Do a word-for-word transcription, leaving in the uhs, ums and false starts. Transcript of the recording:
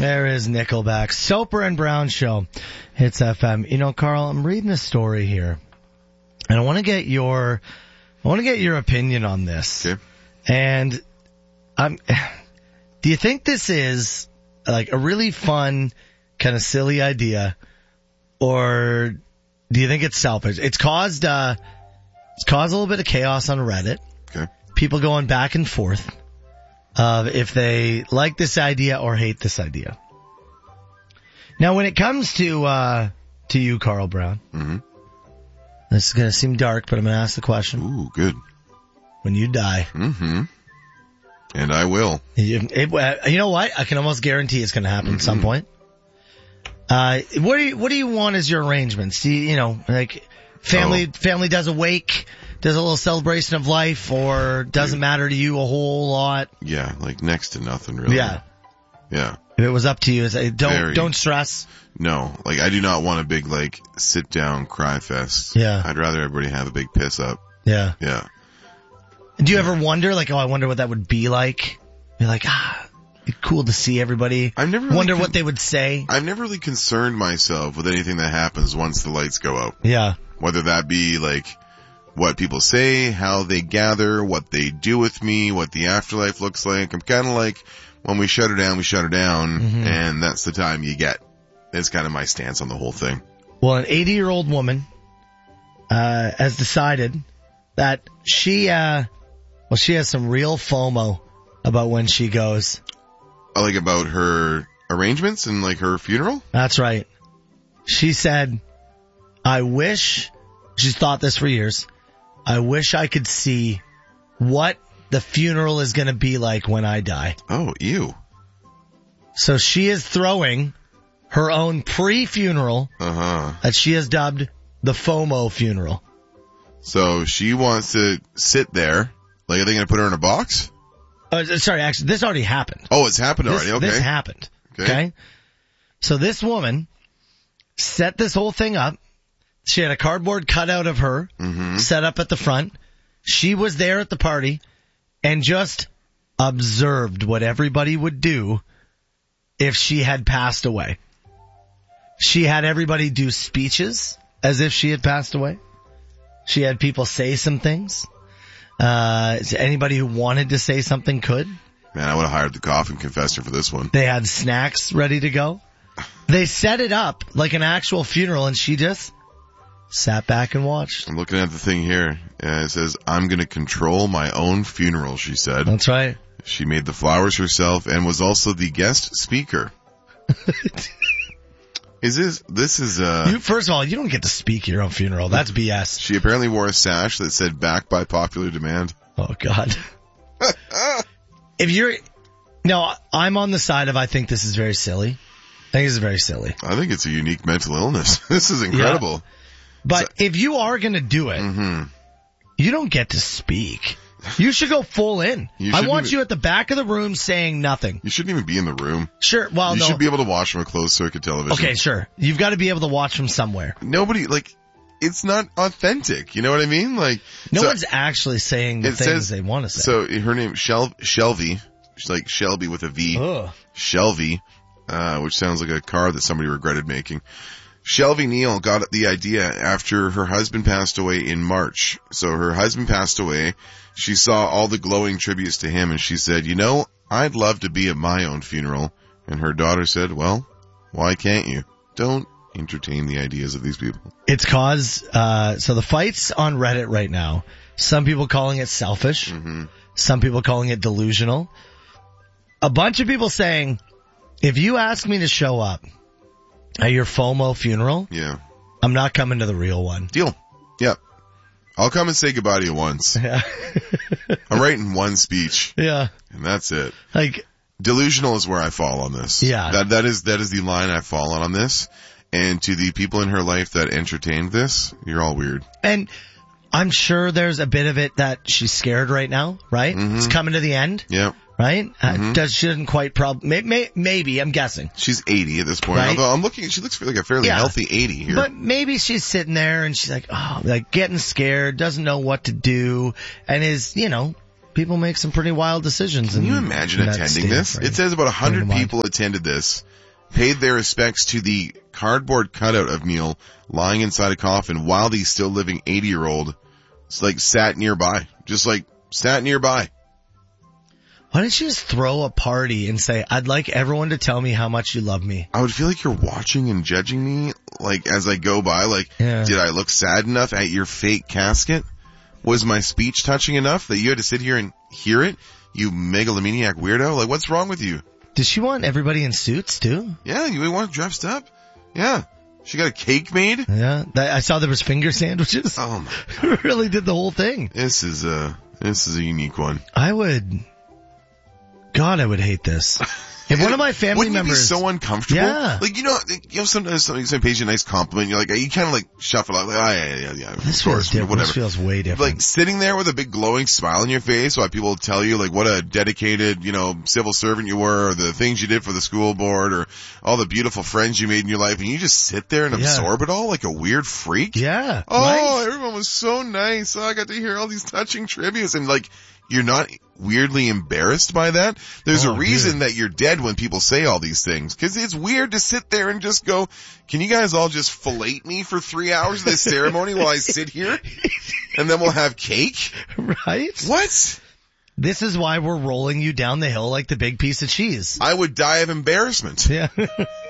There is Nickelback. Soper and Brown Show. Hits F M. You know, Carl, I'm reading a story here, and I want to get your, I want to get your opinion on this. Okay. And I'm, do you think this is like a really fun, kind of silly idea, or do you think it's selfish? It's caused, uh, it's caused a little bit of chaos on Reddit. Okay. People going back and forth of if they like this idea or hate this idea. Now, when it comes to, uh, to you, Carl Brown, mm-hmm. this is going to seem dark, but I'm going to ask the question. Ooh, good. When you die. Mm-hmm. And I will. You, it, you know what? I can almost guarantee it's going to happen mm-hmm. at some point. Uh, what do you, what do you want as your arrangements? Do you, you know, like, family, oh. family does a wake, does a little celebration of life, or doesn't matter to you a whole lot? Yeah, like next to nothing, really. Yeah. Yeah. If it was up to you, say, don't, Very. don't stress. No, like, I do not want a big, like, sit down cry fest. Yeah. I'd rather everybody have a big piss up. Yeah. Yeah. Do you ever wonder, like, oh, I wonder what that would be like? You're like, ah, it'd be cool to see everybody. I've never really wonder con- what they would say. I've never really concerned myself with anything that happens once the lights go out. Yeah. Whether that be, like, what people say, how they gather, what they do with me, what the afterlife looks like. I'm kind of like, when we shut her down, we shut her down, mm-hmm. and that's the time you get. It's kind of my stance on the whole thing. Well, an eighty-year-old woman uh has decided that she, uh well, she has some real FOMO about when she goes. Oh, like about her arrangements and, like, her funeral? That's right. She said, I wish, she's thought this for years, I wish I could see what the funeral is going to be like when I die. Oh, ew. So she is throwing her own pre-funeral uh-huh. that she has dubbed the FOMO funeral. So she wants to sit there. Like, are they going to put her in a box? Uh, sorry, actually, this already happened. Oh, it's happened this, already. Okay. This happened. Okay. okay. So this woman set this whole thing up. She had a cardboard cutout of her mm-hmm. set up at the front. She was there at the party and just observed what everybody would do if she had passed away. She had everybody do speeches as if she had passed away. She had people say some things. Uh, anybody who wanted to say something could. Man, I would have hired the coffin confessor for this one. They had snacks ready to go. They set it up like an actual funeral, and she just sat back and watched. I'm looking at the thing here. Uh, it says, I'm going to control my own funeral, she said. That's right. She made the flowers herself and was also the guest speaker. Is this, this is, uh... You, first of all, you don't get to speak your own funeral. That's B S. She apparently wore a sash that said, back by popular demand. Oh, God. If you're... No, I'm on the side of I think this is very silly. I think this is very silly. I think it's a unique mental illness. This is incredible. Yeah. But so, if you are going to do it, mm-hmm. you don't get to speak. You should go full in. I want even, you at the back of the room saying nothing. You shouldn't even be in the room. Sure, well, you no. You should be able to watch from a closed circuit television. Okay, sure. You've got to be able to watch from somewhere. Nobody, like, it's not authentic. You know what I mean? Like, no so, one's actually saying the things says, they want to say. So her name, Shel- Shelby, she's like Shelby with a V. Ugh. Shelby, uh, which sounds like a car that somebody regretted making. Shelby Neal got the idea after her husband passed away in March. So her husband passed away. She saw all the glowing tributes to him and she said, you know, I'd love to be at my own funeral. And her daughter said, well, why can't you? Don't entertain the ideas of these people. It's cause, uh, so the fights on Reddit right now, some people calling it selfish, mm-hmm. some people calling it delusional. A bunch of people saying, if you ask me to show up at your FOMO funeral, yeah, I'm not coming to the real one. Deal. Yep. I'll come and say goodbye to you once. Yeah. I'm writing one speech. Yeah. And that's it. Like, delusional is where I fall on this. Yeah. That, that is, that is the line I fall on on this. And to the people in her life that entertained this, you're all weird. And I'm sure there's a bit of it that she's scared right now, right? Mm-hmm. It's coming to the end. Yep. Right? Mm-hmm. Uh, does, she doesn't quite prob, may, may, maybe, I'm guessing. She's eighty at this point. Right? Although I'm looking, she looks like a fairly yeah. healthy eighty here. But maybe she's sitting there and she's like, oh, like getting scared, doesn't know what to do, and is, you know, people make some pretty wild decisions. Can in, you imagine in that attending state, this? right? It says about one hundred Never mind. people attended this, paid their respects to the cardboard cutout of Neil lying inside a coffin while the still living eighty-year-old like sat nearby. Just like sat nearby. Why don't you just throw a party and say, I'd like everyone to tell me how much you love me? I would feel like you're watching and judging me, like, as I go by, like, Yeah. did I look sad enough at your fake casket? Was my speech touching enough that you had to sit here and hear it? You megalomaniac weirdo? Like, what's wrong with you? Does she want everybody in suits too? Yeah, you want dressed up? Yeah. She got a cake made? Yeah. That, I saw there was finger sandwiches. Oh my. Really did the whole thing. This is a, this is a unique one. I would, God, I would hate this. If one of my family Wouldn't members, it be so uncomfortable? Yeah. Like, you know, you know, sometimes somebody some pays you a nice compliment, you're like, you kind of like shuffle out, like, oh yeah, yeah, yeah, this of feels course, different. whatever. This feels way different. Like sitting there with a big glowing smile on your face while people tell you like what a dedicated, you know, civil servant you were, or the things you did for the school board, or all the beautiful friends you made in your life, and you just sit there and Yeah. absorb it all like a weird freak. Yeah. Oh, right? everyone was so nice. Oh, I got to hear all these touching tributes, and like, you're not weirdly embarrassed by that? There's Oh, a reason dude. that you're dead when people say all these things. Cause it's weird to sit there and just go, can you guys all just fillet me for three hours of this ceremony while I sit here? And then we'll have cake? Right? What? This is why we're rolling you down the hill like the big piece of cheese. I would die of embarrassment. Yeah.